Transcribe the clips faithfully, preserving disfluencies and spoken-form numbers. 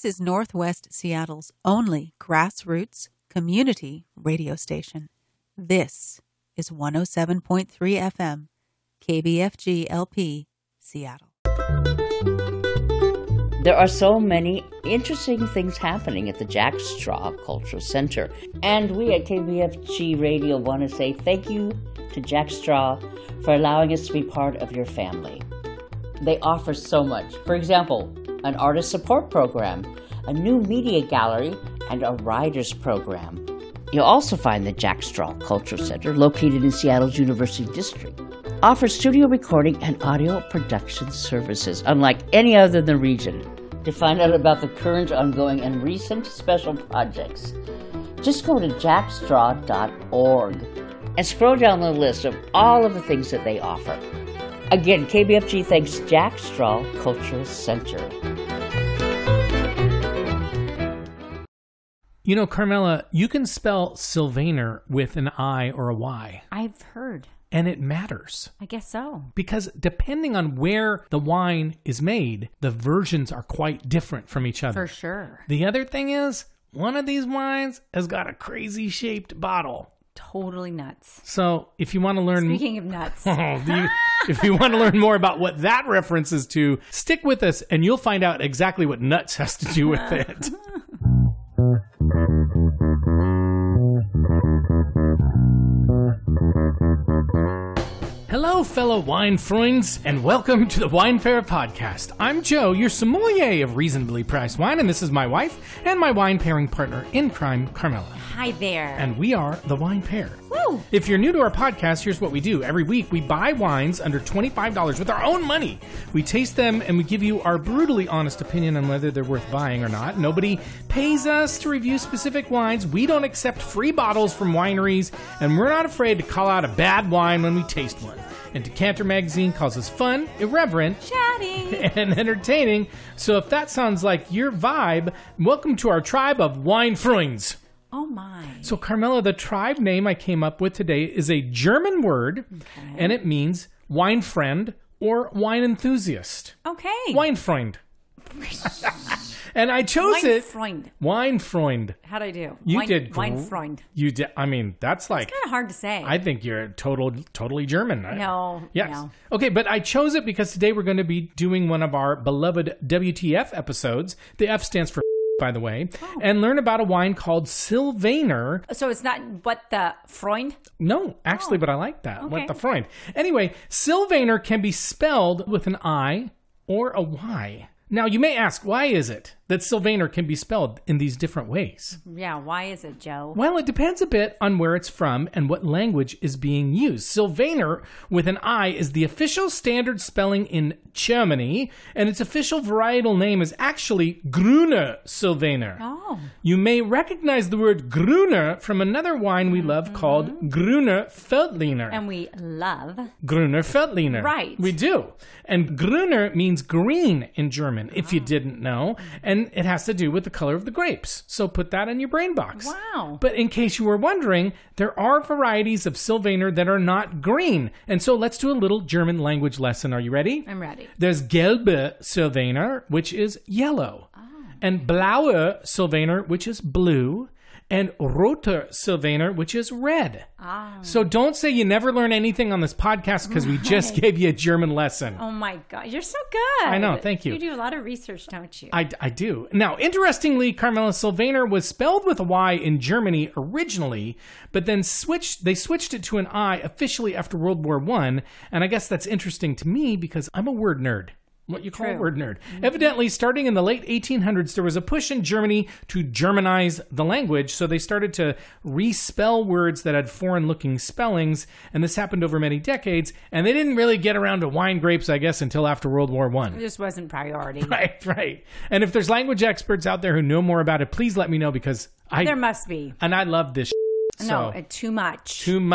This is Northwest Seattle's only grassroots community radio station. This is one oh seven point three F M, K B F G L P, Seattle. There are so many interesting things happening at the Jack Straw Cultural Center. And we at K B F G Radio want to say thank you to Jack Straw for allowing us to be part of your family. They offer so much. For example, an artist support program, a new media gallery, and a writers program. You'll also find the Jack Straw Cultural Center, located in Seattle's University District, offers studio recording and audio production services, unlike any other in the region. To find out about the current, ongoing, and recent special projects, just go to jack straw dot org and scroll down the list of all of the things that they offer. Again, K B F G thanks Jack Straw Cultural Center. You know, Carmela, you can spell Sylvaner with an I or a Y. I've heard. And it matters. I guess so. Because depending on where the wine is made, the versions are quite different from each other. For sure. The other thing is, one of these wines has got a crazy shaped bottle. Totally nuts. So if you want to learn... Speaking of nuts. Oh, you, if you want to learn more about what that references to, stick with us and you'll find out exactly what nuts has to do with it. Hello, fellow wine friends, and welcome to the Wine Fair Podcast. I'm Joe, your sommelier of reasonably priced wine, and this is my wife and my wine pairing partner in crime, Carmela. Hi there. And we are the Wine Pair. Woo! If you're new to our podcast, here's what we do. Every week, we buy wines under twenty-five dollars with our own money. We taste them, and we give you our brutally honest opinion on whether they're worth buying or not. Nobody pays us to review specific wines. We don't accept free bottles from wineries, and we're not afraid to call out a bad wine when we taste one. And Decanter Magazine calls us fun, irreverent, chatty, and entertaining. So if that sounds like your vibe, welcome to our tribe of wine friends. Oh my. So Carmela, the tribe name I came up with today is a German word, okay. And it means wine friend or wine enthusiast. Okay. Wine friend. And I chose wine it. Freund. Wine Freund. How'd I do? You wine, did. Wine Freund. You did. I mean, that's like. It's kind of hard to say. I think you're total, totally German. No. Yes. No. Okay, but I chose it because today we're going to be doing one of our beloved W T F episodes. The F stands for, by the way, oh. And learn about a wine called Sylvaner. So it's not what the Freund? No, actually, oh. But I like that. Okay. What the Freund. Anyway, Sylvaner can be spelled with an I or a Y. Now, you may ask, why is it that Sylvaner can be spelled in these different ways? Yeah, why is it, Joe? Well, it depends a bit on where it's from and what language is being used. Sylvaner with an I is the official standard spelling in Germany, and its official varietal name is actually Grüner Sylvaner. Oh. You may recognize the word Grüner from another wine we love mm-hmm. called Grüner Veltliner. And we love Grüner Veltliner. Right. We do. And Grüner means green in German, if oh. you didn't know. And it has to do with the color of the grapes. So put that in your brain box. Wow. But in case you were wondering, there are varieties of Sylvaner that are not green. And so let's do a little German language lesson. Are you ready? I'm ready. There's gelbe Sylvaner, which is yellow. Oh. And blaue Sylvaner, which is blue. And roter Sylvaner, which is red. Ah. So don't say you never learn anything on this podcast because right. we just gave you a German lesson. Oh my God, you're so good. I know, thank you. You do a lot of research, don't you? I, I do. Now, interestingly, Carmela, Sylvaner was spelled with a Y in Germany originally, but then switched. they switched it to an I officially after World War One. And I guess that's interesting to me because I'm a word nerd. What you call True. a word nerd. Mm-hmm. Evidently, starting in the late eighteen hundreds, there was a push in Germany to Germanize the language, so they started to respell words that had foreign-looking spellings, and this happened over many decades, and they didn't really get around to wine grapes, I guess, until after World War One. It just wasn't priority. Right, right. And if there's language experts out there who know more about it, please let me know, because I... There must be. And I love this shit. No, so, too much. Too much.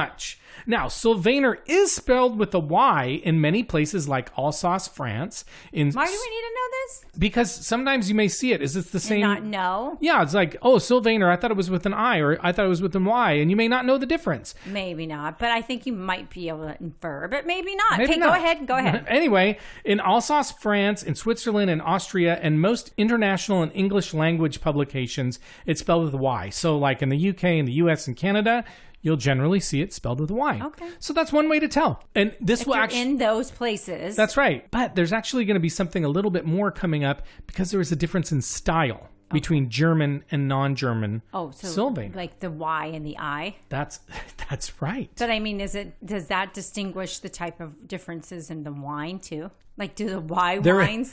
Now, Sylvaner is spelled with a Y in many places like Alsace, France. In Why do we need to know this? Because sometimes you may see it. Is it the same? And not know? Yeah, it's like, oh, Sylvaner, I thought it was with an I, or I thought it was with an Y, and you may not know the difference. Maybe not, but I think you might be able to infer, but maybe not. Maybe okay, not. go ahead, go ahead. Anyway, in Alsace, France, in Switzerland, and Austria, and most international and English language publications, it's spelled with a Y. So like in the U K, and the U S, and Canada, you'll generally see it spelled with a Y. Okay. So that's one way to tell. And this If will you're actually... in those places. That's right. But there's actually going to be something a little bit more coming up because there is a difference in style between German and non-German Oh, so Sylvaner. like the Y and the I. That's that's right. But I mean, is it does that distinguish the type of differences in the wine too? Like, do the Y There- wines?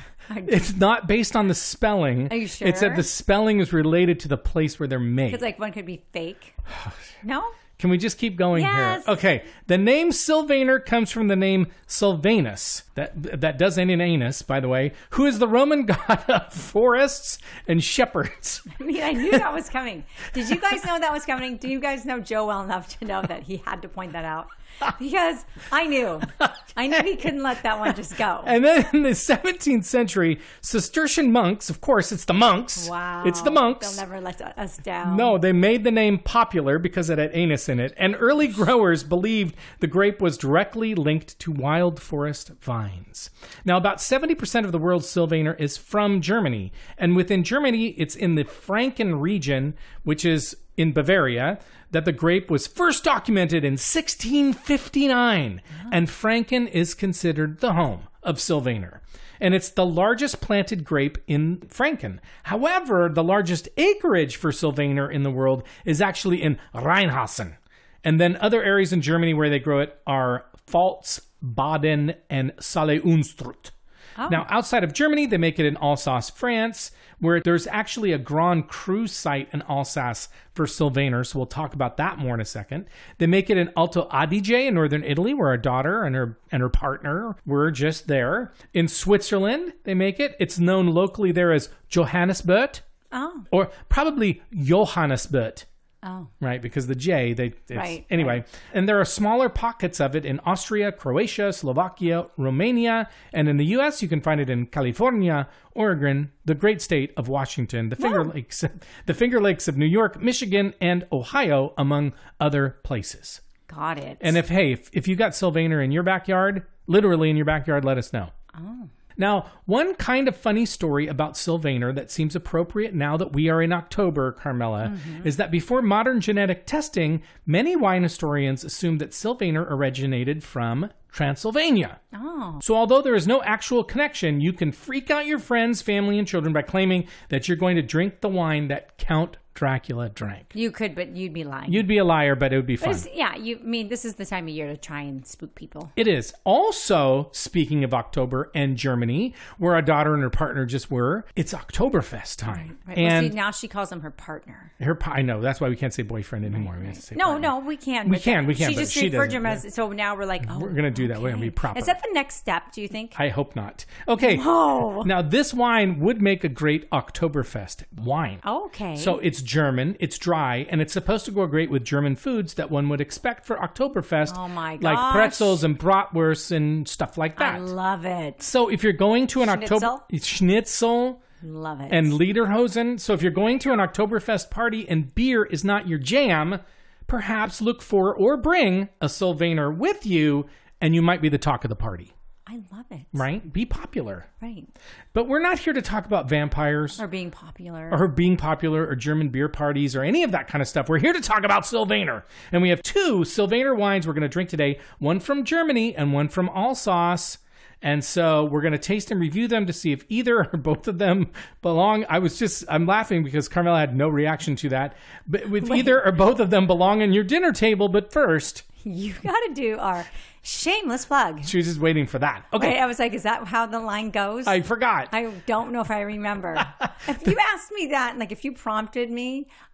It's not based on the spelling. Are you sure? It's that the spelling is related to the place where they're made. Because like one could be fake. No. Can we just keep going Yes. here? Okay. The name Sylvaner comes from the name Sylvanus. That that does end in anus, by the way, who is the Roman god of forests and shepherds. I mean, I knew that was coming. Did you guys know that was coming? Do you guys know Joe well enough to know that he had to point that out? Because I knew. I knew he couldn't let that one just go. And then in the seventeenth century, Cistercian monks, of course, it's the monks. Wow. It's the monks. They'll never let us down. No, they made the name popular because it had anus in it. And early growers believed the grape was directly linked to wild forest vines. Now, about seventy percent of the world's Sylvaner is from Germany. And within Germany, it's in the Franken region, which is in Bavaria, that the grape was first documented in sixteen fifty-nine. Oh. And Franken is considered the home of Sylvaner. And it's the largest planted grape in Franken. However, the largest acreage for Sylvaner in the world is actually in Rheinhessen. And then other areas in Germany where they grow it are Pfalz, Baden, and Saale-Unstrut. Oh. Now, outside of Germany, they make it in Alsace, France, where there's actually a Grand Cru site in Alsace for Sylvaner, so we'll talk about that more in a second. They make it in Alto Adige in northern Italy, where our daughter and her and her partner were just there. In Switzerland, they make it. It's known locally there as Johannesburg, Oh. or probably Johannesburg. Oh. Right, because the J, they it's, Right, anyway. right. And there are smaller pockets of it in Austria, Croatia, Slovakia, Romania, and in the U S you can find it in California, Oregon, the great state of Washington, the Finger Wow. Lakes, the Finger Lakes of New York, Michigan, and Ohio, among other places. Got it. And if hey, if, if you got Sylvaner in your backyard, literally in your backyard, let us know. Oh. Now, one kind of funny story about Sylvaner that seems appropriate now that we are in October, Carmela, mm-hmm. is that before modern genetic testing, many wine historians assumed that Sylvaner originated from Transylvania. Oh. So although there is no actual connection, you can freak out your friends, family, and children by claiming that you're going to drink the wine that Count Dracula drank. You could, but you'd be lying. You'd be a liar, but it would be But fun. it's, yeah, you I mean this is the time of year to try and spook people. It is. Also, speaking of October and Germany, where our daughter and her partner just were, it's Oktoberfest time. Right. Well, And see, now she calls him her partner. her, pa- I know, that's why we can't say boyfriend anymore. We have to say No, partner. no, we can. We but can, we can, She but just she referred to doesn't, him as, so now we're like, oh, We're going to do that. We're going to be proper. Is that the next step, do you think? I hope not. Okay. Oh. Now, this wine would make a great Oktoberfest wine. Okay. So it's German, it's dry, and it's supposed to go great with German foods that one would expect for Oktoberfest. Oh my Like gosh. pretzels and bratwursts and stuff like that. I love it. So if you're going to an October... Schnitzel. Love it. And Lederhosen. So if you're going to an Oktoberfest party and beer is not your jam, perhaps look for or bring a Sylvaner with you, and you might be the talk of the party. I love it. Right? Be popular. Right. But we're not here to talk about vampires Or being popular. or being popular or German beer parties or any of that kind of stuff. We're here to talk about Sylvaner. And we have two Sylvaner wines we're going to drink today, one from Germany and one from Alsace. And so we're going to taste and review them to see if either or both of them belong. I was just, I'm laughing because Carmela had no reaction to that. But with Wait. either or both of them belong on your dinner table. But first, You got to do our shameless plug. she was just waiting for that. Okay. Right? I was like, is that how the line goes? I forgot. I don't know if I remember. If you asked me that, like if you prompted me,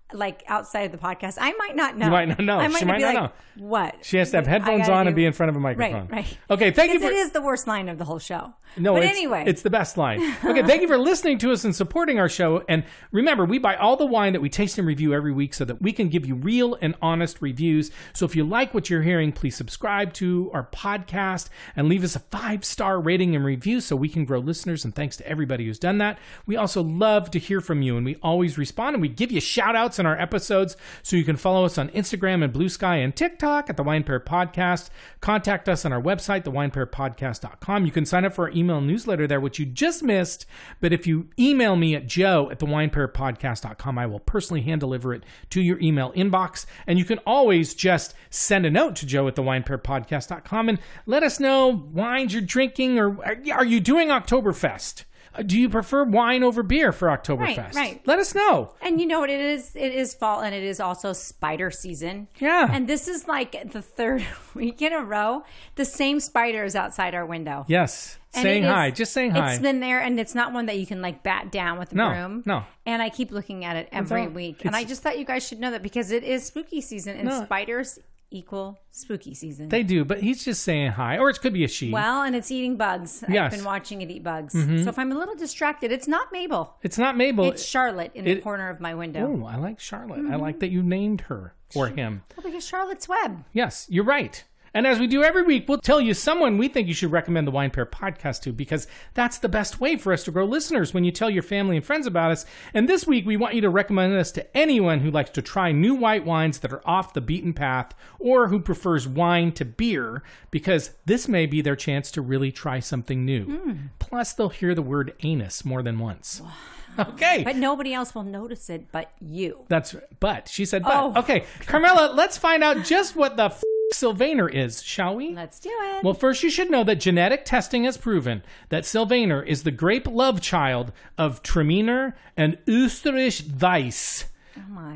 like outside of the podcast, I might not know. You might not know. I might She not might be not like, know. What? She has to have I headphones gotta on and do- be in front of a microphone. Right, right. Okay, thank you Because for... it is the worst line of the whole show. No, but it's, anyway. it's the best line. Okay, thank you for listening to us and supporting our show. And remember, we buy all the wine that we taste and review every week so that we can give you real and honest reviews. So if you like what you're hearing, please subscribe to our podcast and leave us a five-star rating and review so we can grow listeners. And thanks to everybody who's done that. We also love to hear from you, and we always respond, and we give you shout-outs in our episodes. So you can follow us on Instagram and Blue Sky and TikTok at The Wine Pair Podcast. Contact us on our website, the wine pair podcast dot com. You can sign up for our email newsletter there, which you just missed. But if you email me at joe at the wine pair podcast dot com, I will personally hand deliver it to your email inbox. And you can always just send a note to joe at the wine pair podcast dot com and let us know wines you're drinking, or are you doing Oktoberfest? Do you prefer wine over beer for Oktoberfest? Right, right. Let us know. And you know what it is? It is fall, and it is also spider season. Yeah. And this is like the third week in a row. The same spider is outside our window. Yes. And saying it is- hi. Just saying hi. It's been there, and it's not one that you can like bat down with a No, broom. no. And I keep looking at it every all- week. And I it's- just thought you guys should know that because it is spooky season, and No. spiders equal spooky season. They do, but he's just saying hi. Or it could be a she. well, and it's eating bugs. Yes. Mm-hmm. I've been watching it eat bugs. So if I'm a little distracted, it's not Mabel. It's not Mabel. It's Charlotte in the it- corner of my window. Oh, I like Charlotte. I like that you named her or him. Well, because Charlotte's Web. Yes, you're right. And as we do every week, we'll tell you someone we think you should recommend the Wine Pair podcast to, because that's the best way for us to grow listeners when you tell your family and friends about us. And this week, we want you to recommend us to anyone who likes to try new white wines that are off the beaten path, or who prefers wine to beer, because this may be their chance to really try something new. Mm. Plus, they'll hear the word anus more than once. Okay. But nobody else will notice it but you. That's but. She said but. Oh. Okay, Carmela, let's find out just what the f- Sylvaner is, shall we? Let's do it. Well, first you should know that genetic testing has proven that Sylvaner is the grape love child of Traminer and Österreich Weiss. oh my.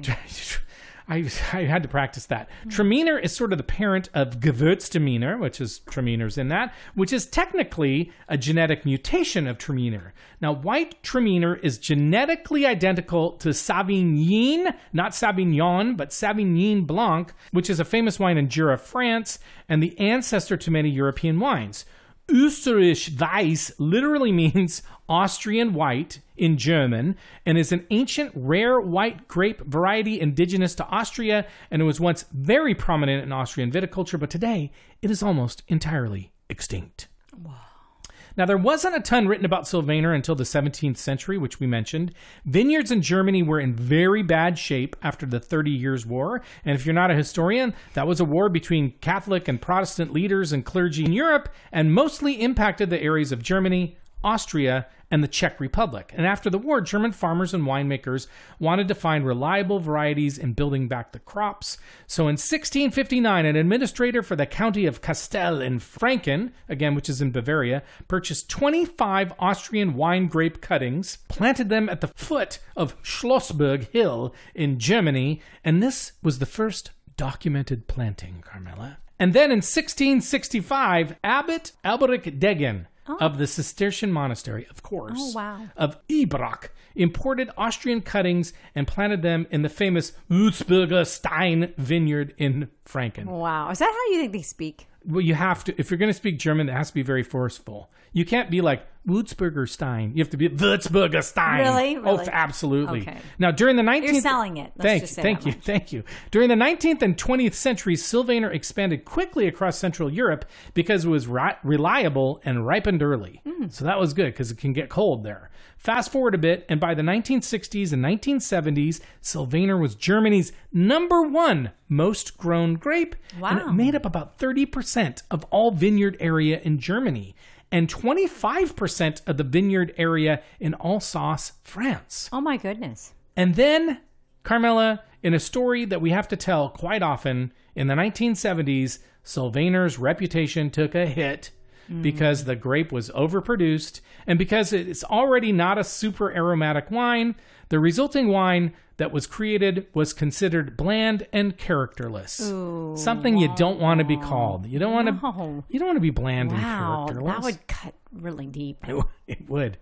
I, I had to practice that. Traminer is sort of the parent of Gewürztraminer, which is Traminer's in that, which is technically a genetic mutation of Traminer. Now, white Traminer is genetically identical to Savigny, not Savignon, but Savigny Blanc, which is a famous wine in Jura, France, and the ancestor to many European wines. Österreich Weiss literally means Austrian white in German, and is an ancient rare white grape variety indigenous to Austria, and it was once very prominent in Austrian viticulture, but today it is almost entirely extinct. Wow. Now, there wasn't a ton written about Sylvaner until the seventeenth century, which we mentioned. Vineyards in Germany were in very bad shape after the Thirty Years' War. And if you're not a historian, that was a war between Catholic and Protestant leaders and clergy in Europe, and mostly impacted the areas of Germany, Austria, and the Czech Republic. And after the war, German farmers and winemakers wanted to find reliable varieties in building back the crops. So in sixteen fifty-nine, an administrator for the county of Kastel in Franken, again, which is in Bavaria, purchased twenty-five Austrian wine grape cuttings, planted them at the foot of Schlossberg Hill in Germany, and this was the first documented planting, Carmela. And then in sixteen sixty-five, Abbot Alberic Degen, Oh. of the Cistercian monastery, of course, Oh, wow. of Ibrach, imported Austrian cuttings and planted them in the famous Würzburger Stein vineyard in Franken. Wow. Is that how you think they speak? Well, you have to, if you're going to speak German, it has to be very forceful. You can't be like Würzburger Stein. You have to be Würzburger Stein. Really? Oh, Really? absolutely. Okay. Now, during the nineteenth... You're selling it. Let's thank just say thank that you. much. Thank you. During the nineteenth and twentieth centuries, Sylvaner expanded quickly across Central Europe because it was ri- reliable and ripened early. Mm. So that was good because it can get cold there. Fast forward a bit, and by the nineteen sixties and nineteen seventies, Sylvaner was Germany's number one most grown grape. Wow. And it made up about thirty percent of all vineyard area in Germany, and twenty-five percent of the vineyard area in Alsace, France. Oh my goodness. And then, Carmela, in a story that we have to tell quite often, in the nineteen seventies, Sylvaner's reputation took a hit mm. because the grape was overproduced, and because it's already not a super aromatic wine. The resulting wine that was created was considered bland and characterless. Ooh, Something you don't want to be called. You don't want to. No. You don't want to be bland Wow. and characterless. That would cut really deep. It, it would.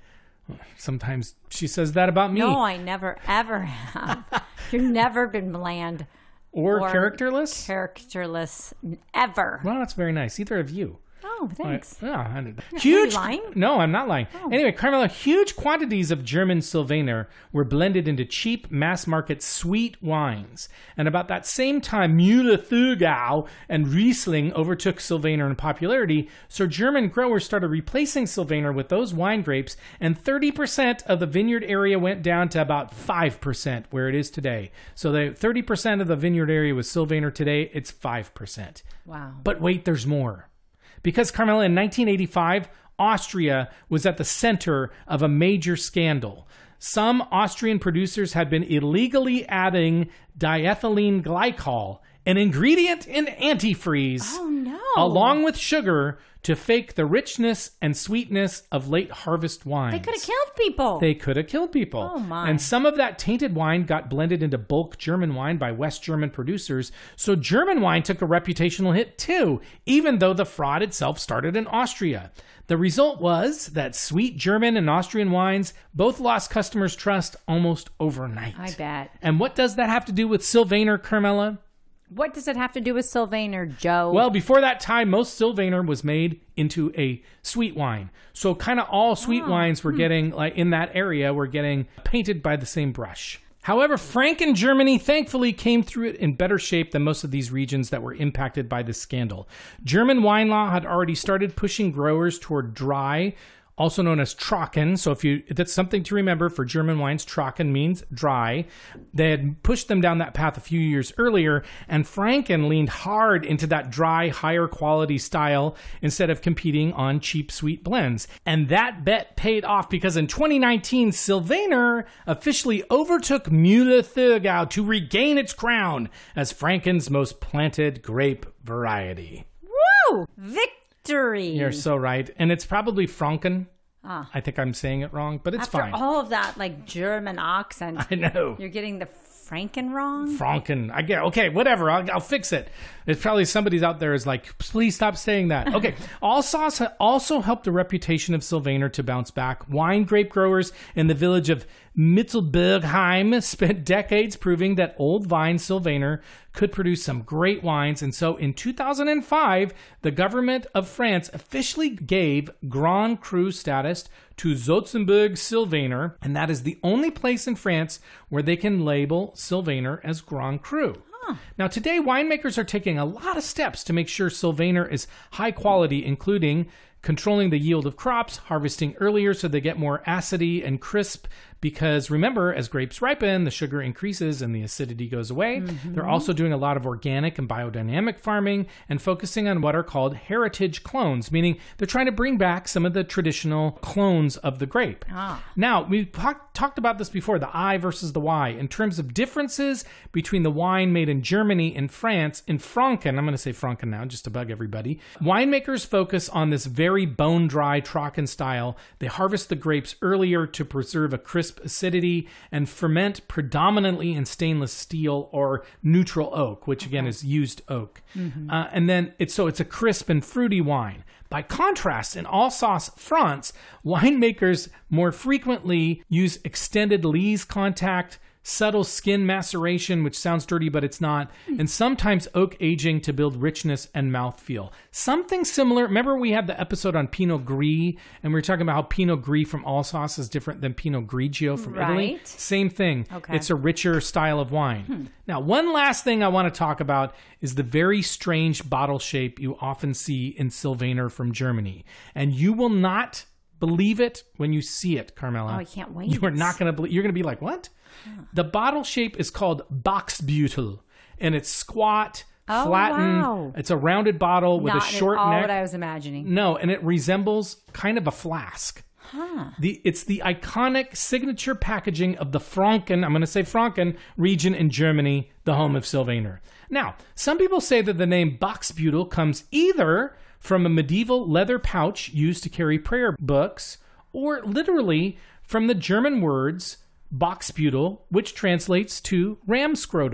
Sometimes she says that about me. No, I never, ever have. You've never been bland. Or, or characterless? Characterless, ever. Well, that's very nice. Either of you. Oh, thanks. Uh, yeah, huge. Are you lying? No, I'm not lying. Oh. Anyway, Carmela, huge quantities of German Sylvaner were blended into cheap mass-market sweet wines. And about that same time, Müller-Thurgau and Riesling overtook Sylvaner in popularity, so German growers started replacing Sylvaner with those wine grapes, and thirty percent of the vineyard area went down to about five percent, where it is today. So the thirty percent of the vineyard area was Sylvaner. Today, it's five percent. Wow. But wait, there's more. Because, Carmela, in nineteen eighty-five, Austria was at the center of a major scandal. Some Austrian producers had been illegally adding diethylene glycol, an ingredient in antifreeze, oh, no. along with sugar to fake the richness and sweetness of late harvest wines. They could have killed people. They could have killed people. Oh, my. And some of that tainted wine got blended into bulk German wine by West German producers. So German wine took a reputational hit too, even though the fraud itself started in Austria. The result was that sweet German and Austrian wines both lost customers' trust almost overnight. I bet. And what does that have to do with Sylvaner, Carmela? What does it have to do with Sylvaner, Joe? Well, before that time, most Sylvaner was made into a sweet wine. So kind of all sweet oh. wines were getting, like in that area, were getting painted by the same brush. However, Franken Germany thankfully came through it in better shape than most of these regions that were impacted by this scandal. German wine law had already started pushing growers toward dry, also known as Trocken. So if you, that's something to remember for German wines. Trocken means dry. They had pushed them down that path a few years earlier, and Franken leaned hard into that dry, higher quality style instead of competing on cheap, sweet blends. And that bet paid off because in twenty nineteen, Sylvaner officially overtook Müller-Thurgau to regain its crown as Franken's most planted grape variety. Woo! Victory! You're so right. And it's probably Franken. Ah. I think I'm saying it wrong, but it's After fine. all of that, like, German accent. I know. You're getting the Franken wrong? Franken. I get, okay, whatever. I'll, I'll fix it. It's probably somebody's out there is like, please stop saying that. Okay. Alsace also helped the reputation of Sylvaner to bounce back. Wine grape growers in the village of Mittelbergheim spent decades proving that old vine Sylvaner could produce some great wines. And so in two thousand five, the government of France officially gave Grand Cru status to Zotzenburg Sylvaner, and that is the only place in France where they can label Sylvaner as Grand Cru. Huh. Now, today, winemakers are taking a lot of steps to make sure Sylvaner is high quality, including controlling the yield of crops, harvesting earlier so they get more acidity and crisp, because remember, as grapes ripen, the sugar increases and the acidity goes away. Mm-hmm. They're also doing a lot of organic and biodynamic farming and focusing on what are called heritage clones, meaning they're trying to bring back some of the traditional clones of the grape. Ah. Now, we've talk- talked about this before, the I versus the Y, in terms of differences between the wine made in Germany and France. In Franken, I'm going to say Franken now just to bug everybody, winemakers focus on this very bone-dry Trocken style. They harvest the grapes earlier to preserve a crisp acidity and ferment predominantly in stainless steel or neutral oak, which again okay. is used oak. Mm-hmm. Uh, and then it's so it's a crisp and fruity wine. By contrast, in Alsace, France, winemakers more frequently use extended lees contact, subtle skin maceration, which sounds dirty, but it's not, and sometimes oak aging to build richness and mouthfeel. Something similar. Remember we had the episode on Pinot Gris, and we were talking about how Pinot Gris from Alsace is different than Pinot Grigio from right. Italy? Same thing. Okay. It's a richer style of wine. Hmm. Now, one last thing I want to talk about is the very strange bottle shape you often see in Sylvaner from Germany. And you will not believe it when you see it, Carmela. Oh, I can't wait. You are not going to believe. You're going to be like, what? Huh. The bottle shape is called Boxbeutel, and it's squat, oh, flattened. Wow. It's a rounded bottle with not a short at all neck. What I was imagining. No, and it resembles kind of a flask. Huh. The it's the iconic signature packaging of the Franken, I'm going to say Franken, region in Germany, the home of Sylvaner. Now, some people say that the name Boxbeutel comes either from a medieval leather pouch used to carry prayer books, or literally from the German words Boxbeutel, which translates to ram scrotum.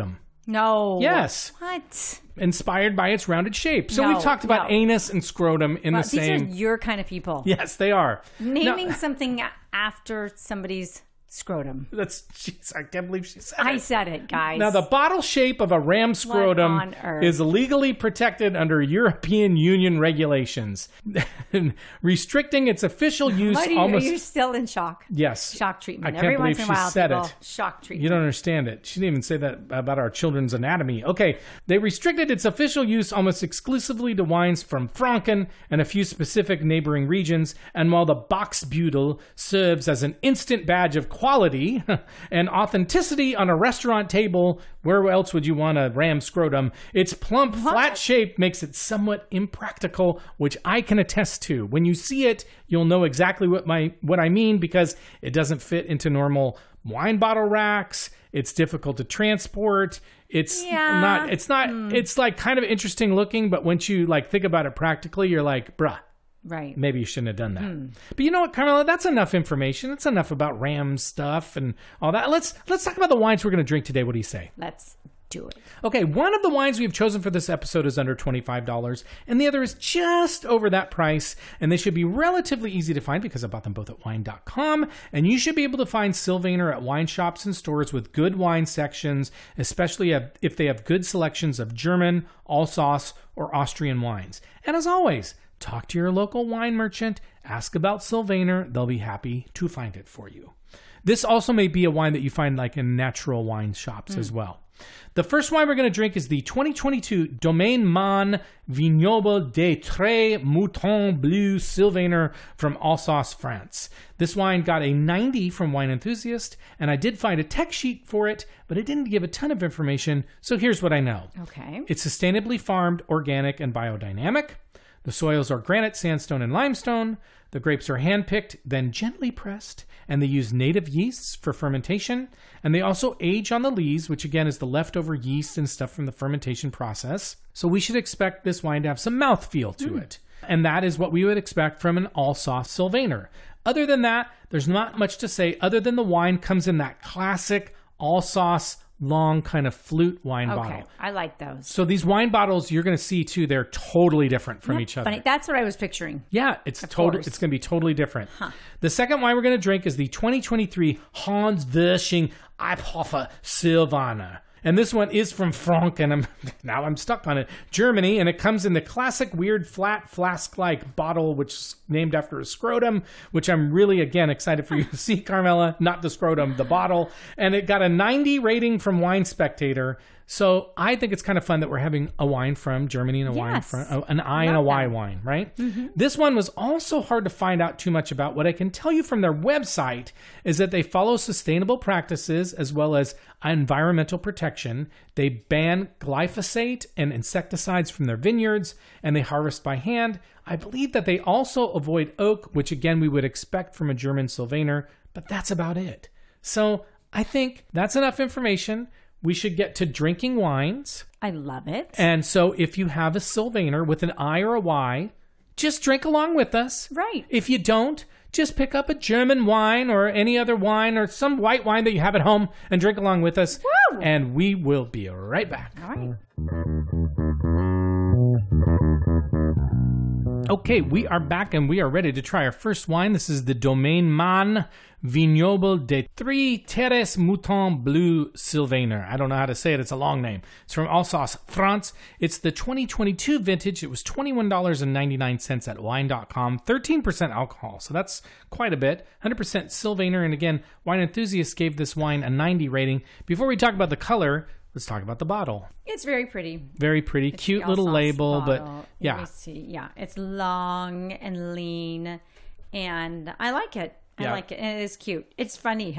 No. Yes. What? Inspired by its rounded shape. So No, we've talked about no. anus and scrotum in Well, the these same. are your kind of people. Yes, they are. Naming Now- something after somebody's scrotum. That's. Jeez, I can't believe she said I it. said it, guys. Now, the bottle shape of a ram scrotum on earth? is legally protected under European Union regulations, restricting its official use What are you, almost. are you still in shock? Yes. Shock treatment. I can't Every believe once in a she while, said people, it. shock treatment. You don't understand it. She didn't even say that about our children's anatomy. Okay, they restricted its official use almost exclusively to wines from Franken and a few specific neighboring regions. And while the Boxbüdel serves as an instant badge of quality and authenticity on a restaurant table, where else would you want a ram scrotum? Its plump, flat shape makes it somewhat impractical, which I can attest to. When you see it, you'll know exactly what my what I mean, because it doesn't fit into normal wine bottle racks. It's difficult to transport. It's Yeah. not. It's not. It's like kind of interesting looking, but once you like think about it practically, you're like, bruh. Right. Maybe you shouldn't have done that. But you know what, Carmela? That's enough information. That's enough about ram stuff and all that. Let's let's talk about the wines we're going to drink today. What do you say? Let's do it. Okay, one of the wines we've chosen for this episode is under twenty-five dollars, and the other is just over that price. And they should be relatively easy to find because I bought them both at wine dot com. And you should be able to find Sylvaner at wine shops and stores with good wine sections, especially if they have good selections of German, Alsace, or Austrian wines. And as always, talk to your local wine merchant, ask about Sylvaner. They'll be happy to find it for you. This also may be a wine that you find like in natural wine shops as well. The first wine we're going to drink is the twenty twenty-two Domaine Man Vignoble des Tres Moutons Bleu Sylvaner from Alsace, France. This wine got a ninety from Wine Enthusiast, and I did find a tech sheet for it, but it didn't give a ton of information, so here's what I know. Okay. It's sustainably farmed, organic, and biodynamic. The soils are granite, sandstone, and limestone. The grapes are hand-picked, then gently pressed, and they use native yeasts for fermentation. And they also age on the lees, which again is the leftover yeast and stuff from the fermentation process. So we should expect this wine to have some mouthfeel to Mm. it. And that is what we would expect from an Alsace Sylvaner. Other than that, there's not much to say other than the wine comes in that classic Alsace long kind of flute wine Okay. bottle. I like those. So these wine bottles you're going to see too, they're totally different from each other. Funny. That's what I was picturing. Yeah, it's total. course. It's going to be totally different. The second wine we're going to drink is the twenty twenty-three Hans Wersching Eibhofer Sylvaner. And this one is from Franken. I'm, now I'm stuck on it. Germany, and it comes in the classic weird flat flask-like bottle, which is named after a scrotum, which I'm really, again, excited for you to see, Carmela. Not the scrotum, the bottle. And it got a ninety rating from Wine Spectator. So I think it's kind of fun that we're having a wine from Germany and a wine Yes. from uh, an I and a Love Y that. wine, right? This one was also hard to find out too much about. What I can tell you from their website is that they follow sustainable practices as well as environmental protection. They ban glyphosate and insecticides from their vineyards, and they harvest by hand. I believe that they also avoid oak, which again we would expect from a German Sylvaner, but that's about it. So I think that's enough information. We should get to drinking wines. I love it. And so if you have a Sylvaner with an I or a Y, just drink along with us. Right. If you don't, just pick up a German wine or any other wine or some white wine that you have at home and drink along with us. Woo! And we will be right back. All right. Okay, we are back and we are ready to try our first wine. This is the Domaine Man Vignoble des Trois Terres Moutons Bleu Sylvaner. I don't know how to say it. It's a long name. It's from Alsace, France. It's the twenty twenty-two vintage. It was twenty-one dollars and ninety-nine cents at wine dot com. thirteen percent alcohol, so that's quite a bit. one hundred percent Sylvaner. And again, Wine Enthusiast gave this wine a ninety rating. Before we talk about the color, let's talk about the bottle. It's very pretty. Very pretty, It's cute the little Alsace label, bottle. but Let yeah. me see. Yeah, it's long and lean, and I like it. I Yeah. like it. And it is cute. It's funny